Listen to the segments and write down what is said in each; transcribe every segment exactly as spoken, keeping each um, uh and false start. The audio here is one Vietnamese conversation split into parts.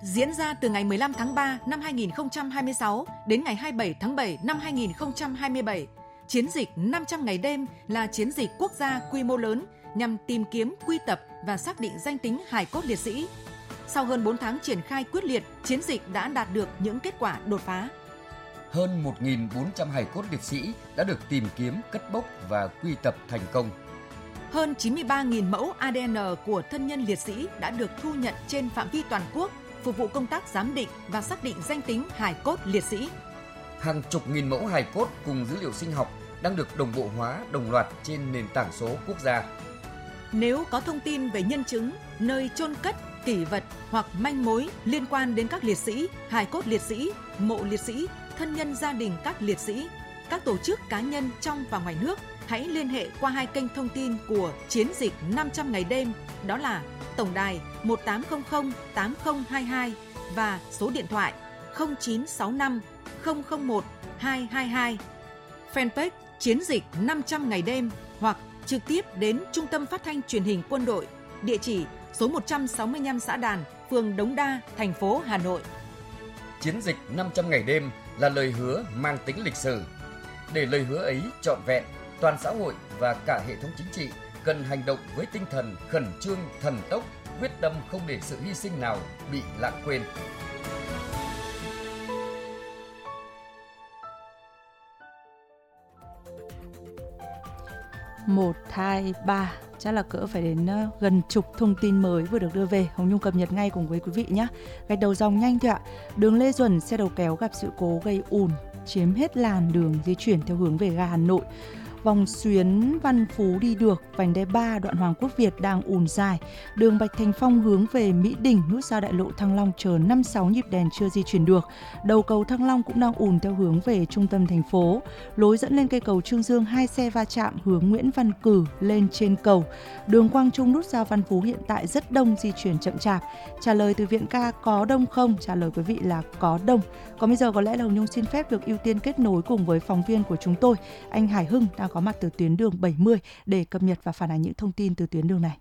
diễn ra từ ngày mười lăm tháng ba năm hai nghìn không trăm hai mươi sáu đến ngày hai mươi bảy tháng bảy năm hai nghìn không trăm hai mươi bảy. Chiến dịch năm trăm ngày đêm là chiến dịch quốc gia quy mô lớn nhằm tìm kiếm, quy tập và xác định danh tính hài cốt liệt sĩ. Sau hơn bốn tháng triển khai quyết liệt, chiến dịch đã đạt được những kết quả đột phá. Hơn một nghìn bốn trăm hài cốt liệt sĩ đã được tìm kiếm, cất bốc và quy tập thành công. Hơn chín mươi ba nghìn mẫu a đê en của thân nhân liệt sĩ đã được thu nhận trên phạm vi toàn quốc, phục vụ công tác giám định và xác định danh tính hài cốt liệt sĩ. Hàng chục nghìn mẫu hài cốt cùng dữ liệu sinh học đang được đồng bộ hóa đồng loạt trên nền tảng số quốc gia. Nếu có thông tin về nhân chứng, nơi chôn cất, kỷ vật hoặc manh mối liên quan đến các liệt sĩ, hài cốt liệt sĩ, mộ liệt sĩ, thân nhân gia đình các liệt sĩ, các tổ chức cá nhân trong và ngoài nước, hãy liên hệ qua hai kênh thông tin của chiến dịch năm trăm ngày đêm, đó là tổng đài một tám không không tám không hai hai và số điện thoại không chín sáu năm không không một hai hai hai, fanpage chiến dịch năm trăm ngày đêm hoặc trực tiếp đến Trung tâm Phát thanh Truyền hình Quân đội, địa chỉ số một trăm sáu mươi lăm Xã Đàn, phường Đống Đa, thành phố Hà Nội. Chiến dịch năm trăm ngày đêm là lời hứa mang tính lịch sử. Để lời hứa ấy trọn vẹn, toàn xã hội và cả hệ thống chính trị cần hành động với tinh thần khẩn trương, thần tốc, quyết tâm không để sự hy sinh nào bị lãng quên. Một, hai, ba, chắc là cỡ phải đến uh, gần chục thông tin mới vừa được đưa về. Hồng Nhung cập nhật ngay cùng với quý vị nhé. Gạch đầu dòng nhanh thôi ạ. Đường Lê Duẩn, xe đầu kéo gặp sự cố gây ùn, chiếm hết làn đường di chuyển theo hướng về ga Hà Nội. Vòng xuyến Văn Phú đi được, vành đai ba đoạn Hoàng Quốc Việt đang ùn dài. Đường Bạch Thành Phong hướng về Mỹ Đình, nút giao đại lộ Thăng Long chờ năm sáu nhịp đèn chưa di chuyển được. Đầu cầu Thăng Long cũng đang ùn theo hướng về trung tâm thành phố. Lối dẫn lên cây cầu Trương Dương, hai xe va chạm hướng Nguyễn Văn Cử lên trên cầu. Đường Quang Trung, nút giao Văn Phú hiện tại rất đông, di chuyển chậm chạp. Trả lời từ Viện Ca có đông không? Trả lời quý vị là có đông. Còn bây giờ có lẽ là Hồng Nhung xin phép được ưu tiên kết nối cùng với phóng viên của chúng tôi, anh Hải Hưng đang có mặt từ tuyến đường bảy mươi để cập nhật và phản ánh những thông tin từ tuyến đường này.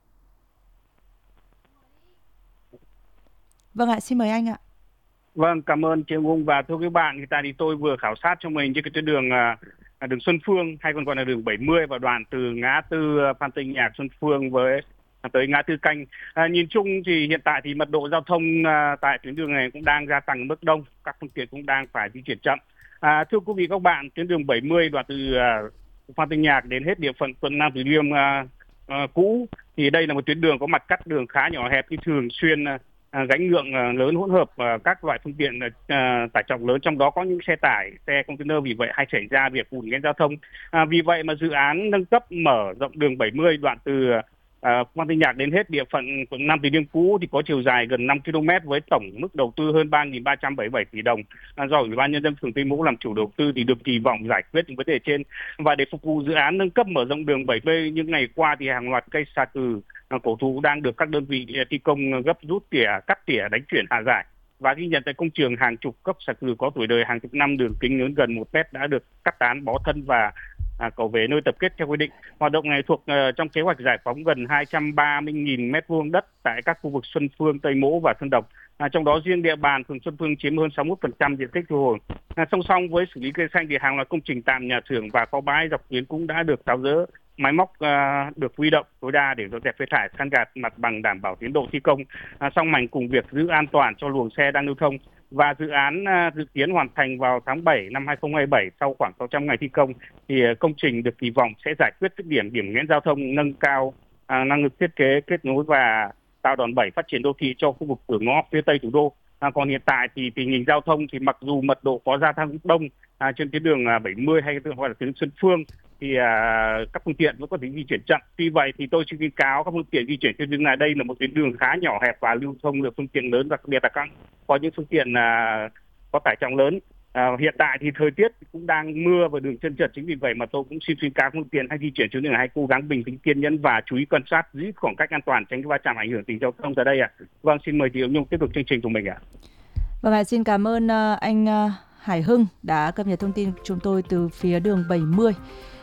Vâng ạ, xin mời anh ạ. Vâng, cảm ơn chị Nhung và thưa quý bạn, hiện tại thì tôi vừa khảo sát cho mình trên cái tuyến đường uh, đường Xuân Phương hay còn gọi là đường bảy mươi và đoạn từ ngã tư Phan Tinh Nhạc Xuân Phương với tới ngã tư Canh. À, nhìn chung thì hiện tại thì mật độ giao thông uh, tại tuyến đường này cũng đang gia tăng mức đông, các phương tiện cũng đang phải di chuyển chậm. À, thưa quý vị các bạn, tuyến đường bảy mươi đoạn từ uh, Phan Tinh Nhạc đến hết địa phận quận Nam Từ Liêm uh, uh, cũ thì đây là một tuyến đường có mặt cắt đường khá nhỏ hẹp, thì thường xuyên uh, gánh lượng uh, lớn hỗn hợp uh, các loại phương tiện uh, tải trọng lớn, trong đó có những xe tải, xe container, vì vậy hay xảy ra việc ùn nghẽn giao thông. À, vì vậy mà dự án nâng cấp mở rộng đường bảy mươi đoạn từ uh, Phan Tinh Nhạc đến hết địa phận quận Nam Từ Liêm cũ thì có chiều dài gần năm ki lô mét với tổng mức đầu tư hơn ba nghìn ba trăm bảy mươi bảy tỷ đồng. À, do Ủy ban Nhân dân phường Tây Mỗ làm chủ đầu tư thì được kỳ vọng giải quyết những vấn đề trên. Và để phục vụ dự án nâng cấp mở rộng đường bảy mươi, những ngày qua thì hàng loạt cây xà cừ cổ thụ đang được các đơn vị thi công gấp rút, tỉa, cắt tỉa, đánh chuyển, hạ giải. Và ghi nhận tại công trường, hàng chục gốc xà cừ có tuổi đời hàng chục năm, đường kính lớn gần một mét đã được cắt tán, bó thân và À, cầu về nơi tập kết theo quy định. Hoạt động này thuộc uh, trong kế hoạch giải phóng gần hai trăm ba mươi nghìn mét vuông đất tại các khu vực Xuân Phương, Tây Mỗ và Xuân Độc. À, trong đó riêng địa bàn phường Xuân Phương chiếm hơn sáu mươi mốt phần trăm diện tích thu hồi. À, song song với xử lý cây xanh thì hàng loạt công trình tạm, nhà xưởng và kho bãi dọc tuyến cũng đã được tháo dỡ. Máy móc uh, được huy động tối đa để dọn dẹp phế thải, san gạt mặt bằng, đảm bảo tiến độ thi công. À, song hành cùng việc giữ an toàn cho luồng xe đang lưu thông. Và dự án uh, dự kiến hoàn thành vào tháng bảy năm hai nghìn không trăm hai mươi bảy sau khoảng sáu trăm ngày thi công, thì uh, công trình được kỳ vọng sẽ giải quyết dứt điểm điểm nghẽn giao thông, nâng cao uh, năng lực thiết kế, kết nối và tạo đòn bẩy phát triển đô thị cho khu vực cửa ngõ phía tây thủ đô. À, còn hiện tại thì tình hình giao thông thì mặc dù mật độ có gia tăng đông à, trên tuyến đường uh, bảy mươi hay gọi là tuyến Xuân Phương thì uh, các phương tiện vẫn có thể di chuyển chậm. Tuy vậy thì tôi xin khuyến cáo các phương tiện di chuyển trên tuyến này, đây là một tuyến đường khá nhỏ hẹp và lưu thông được phương tiện lớn, đặc biệt là các có những phương tiện uh, có tải trọng lớn. À, hiện tại thì thời tiết cũng đang mưa và đường trơn trượt, chính vì vậy mà tôi cũng xin khuyến cáo phương tiện hay di chuyển trên đường này hãy cố gắng bình tĩnh, kiên nhẫn và chú ý quan sát, giữ khoảng cách an toàn, tránh va chạm ảnh hưởng tình giao thông tại đây ạ. À. Vâng, xin mời chị Hồng Nhung tiếp tục chương trình của mình ạ. À. Vâng ạ, xin cảm ơn uh, anh uh, Hải Hưng đã cập nhật thông tin chúng tôi từ phía đường bảy mươi.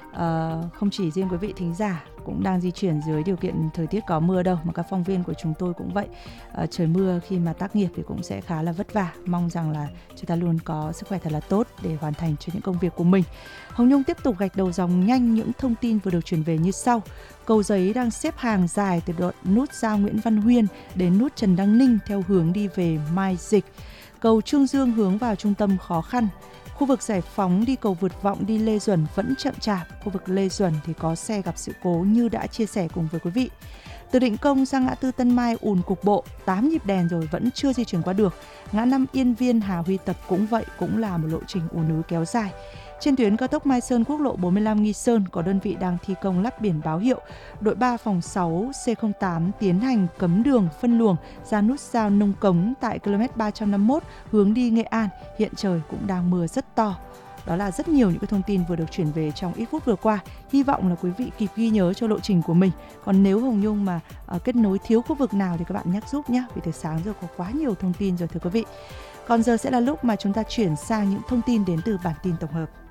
uh, không chỉ riêng quý vị thính giả cũng đang di chuyển dưới điều kiện thời tiết có mưa đâu, mà các phóng viên của chúng tôi cũng vậy. Uh, trời mưa khi mà tác nghiệp thì cũng sẽ khá là vất vả. Mong rằng là chúng ta luôn có sức khỏe thật là tốt để hoàn thành cho những công việc của mình. Hồng Nhung tiếp tục gạch đầu dòng nhanh những thông tin vừa được chuyển về như sau. Cầu Giấy đang xếp hàng dài từ đoạn nút giao Nguyễn Văn Huyên đến nút Trần Đăng Ninh theo hướng đi về Mai Dịch. Cầu Trương Dương hướng vào trung tâm khó khăn. Khu vực Giải Phóng đi cầu Vượt Vọng đi Lê Duẩn vẫn chậm chạp. Khu vực Lê Duẩn thì có xe gặp sự cố như đã chia sẻ cùng với quý vị. Từ Định Công sang ngã tư Tân Mai ùn cục bộ, tám nhịp đèn rồi vẫn chưa di chuyển qua được. Ngã năm Yên Viên Hà Huy Tập cũng vậy, cũng là một lộ trình ùn ứ kéo dài. Trên tuyến cao tốc Mai Sơn quốc lộ bốn mươi lăm Nghi Sơn có đơn vị đang thi công lắp biển báo hiệu. Đội ba phòng sáu C không tám tiến hành cấm đường phân luồng ra nút giao Nông Cống tại km ba trăm năm mươi mốt hướng đi Nghệ An. Hiện trời cũng đang mưa rất to. Đó là rất nhiều những cái thông tin vừa được chuyển về trong ít phút vừa qua. Hy vọng là quý vị kịp ghi nhớ cho lộ trình của mình. Còn nếu Hồng Nhung mà uh, kết nối thiếu khu vực nào thì các bạn nhắc giúp nhé. Vì từ sáng giờ có quá nhiều thông tin rồi thưa quý vị. Còn giờ sẽ là lúc mà chúng ta chuyển sang những thông tin đến từ bản tin tổng hợp.